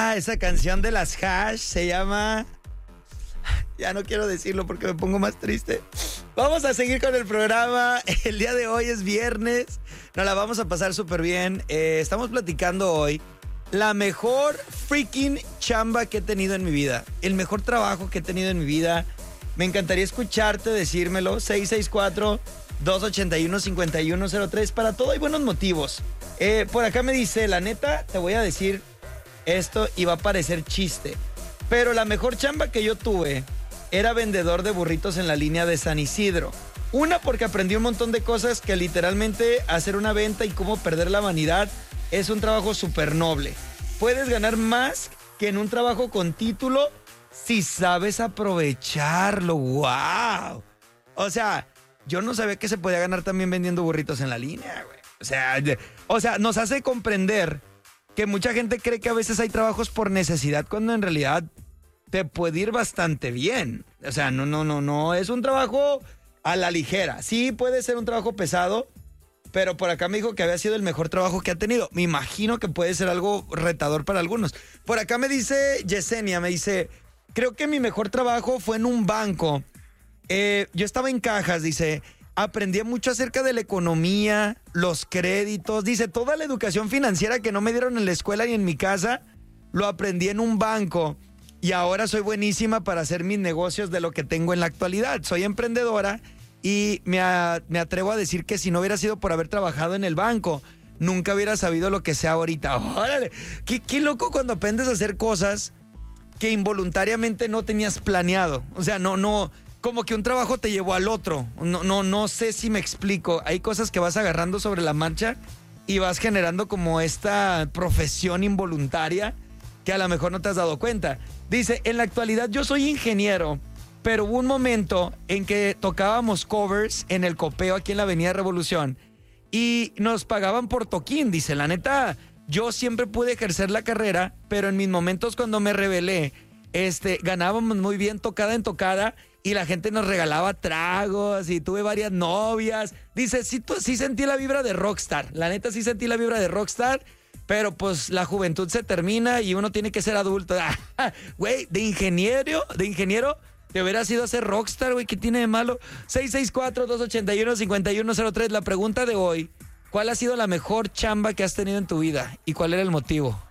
Esa canción de las Hash se llama... Ya no quiero decirlo porque me pongo más triste. Vamos a seguir con el programa. El día de hoy es viernes. Nos la vamos a pasar súper bien. Estamos platicando hoy la mejor freaking chamba que he tenido en mi vida. El mejor trabajo que he tenido en mi vida. Me encantaría escucharte decírmelo. 664-281-5103. Para todo hay buenos motivos. Por acá me dice, la neta, te voy a decir esto y va a parecer chiste. Pero la mejor chamba que yo tuve era vendedor de burritos en la línea de San Isidro. Una, porque aprendí un montón de cosas que literalmente hacer una venta y cómo perder la vanidad es un trabajo súper noble. Puedes ganar más que en un trabajo con título si sabes aprovecharlo. ¡Wow! O sea, yo no sabía que se podía ganar también vendiendo burritos en la línea, güey. O sea, nos hace comprender que mucha gente cree que a veces hay trabajos por necesidad cuando en realidad te puede ir bastante bien. O sea, no, es un trabajo a la ligera. Sí puede ser un trabajo pesado, pero por acá me dijo que había sido el mejor trabajo que ha tenido. Me imagino que puede ser algo retador para algunos. Por acá me dice Yesenia, me dice, creo que mi mejor trabajo fue en un banco. Yo estaba en cajas, dice, aprendí mucho acerca de la economía, los créditos, dice, toda la educación financiera que no me dieron en la escuela y en mi casa, lo aprendí en un banco. Y ahora soy buenísima para hacer mis negocios de lo que tengo en la actualidad. Soy emprendedora y me atrevo a decir que si no hubiera sido por haber trabajado en el banco, nunca hubiera sabido lo que sé ahorita. ¡Órale! Qué loco cuando aprendes a hacer cosas que involuntariamente no tenías planeado. O sea, no, como que un trabajo te llevó al otro. No sé si me explico. Hay cosas que vas agarrando sobre la marcha y vas generando como esta profesión involuntaria que a lo mejor no te has dado cuenta. Dice, en la actualidad yo soy ingeniero, pero hubo un momento en que tocábamos covers en el Copeo aquí en la Avenida Revolución y nos pagaban por toquín. Dice, la neta, yo siempre pude ejercer la carrera, pero en mis momentos cuando me rebelé, ganábamos muy bien tocada en tocada y la gente nos regalaba tragos y tuve varias novias. Dice, sí sentí la vibra de rockstar. La neta, sí sentí la vibra de rockstar. Pero pues la juventud se termina y uno tiene que ser adulto. Güey, de ingeniero, te hubieras ido a ser rockstar, güey. ¿Qué tiene de malo? 664-281-5103. La pregunta de hoy, ¿cuál ha sido la mejor chamba que has tenido en tu vida? ¿Y cuál era el motivo?